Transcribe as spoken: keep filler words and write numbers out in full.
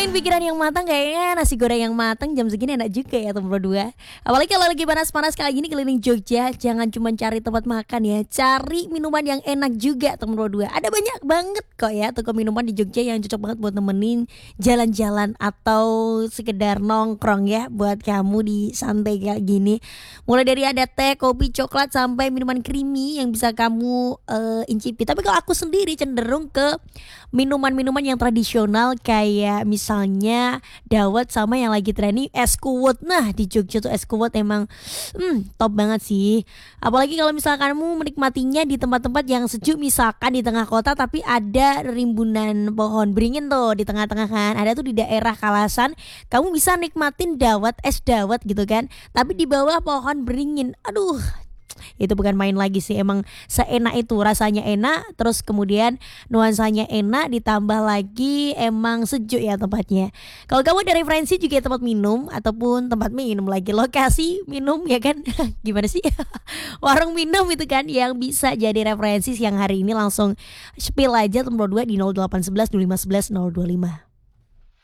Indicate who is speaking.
Speaker 1: Ngomongin pikiran yang matang, kayaknya nasi goreng yang matang jam segini enak juga ya teman berdua. Apalagi kalau lagi panas-panas kayak gini keliling Jogja, jangan cuma cari tempat makan ya, cari minuman yang enak juga teman berdua. Ada banyak banget kok ya toko minuman di Jogja yang cocok banget buat nemenin jalan-jalan atau sekedar nongkrong ya buat kamu di santai kayak gini. Mulai dari ada teh, kopi, coklat sampai minuman creamy yang bisa kamu uh, incipi. Tapi kalau aku sendiri cenderung ke minuman-minuman yang tradisional kayak misalnya dawet sama yang lagi trending es kuwut. Nah di Jogja tuh es kuwut emang hmm, top banget sih. Apalagi kalau misalkan kamu menikmatinya di tempat-tempat yang sejuk, misalkan di tengah kota tapi ada rimbunan pohon beringin tuh di tengah-tengah kan. Ada tuh di daerah Kalasan, kamu bisa nikmatin dawet, es dawet gitu kan, tapi di bawah pohon beringin. Aduh, itu bukan main lagi sih, emang seenak itu, rasanya enak, terus kemudian nuansanya enak, ditambah lagi emang sejuk ya tempatnya. Kalau kamu ada referensi juga tempat minum ataupun tempat minum lagi, lokasi minum ya kan gimana sih warung minum itu kan yang bisa jadi referensi siang hari ini, langsung spill aja teman dua di nol delapan satu satu dua lima satu satu nol dua lima.